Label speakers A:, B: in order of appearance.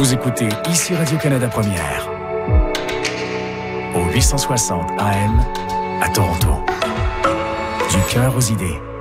A: Vous écoutez ici Radio-Canada Première, au 860 AM à Toronto. Du cœur aux idées.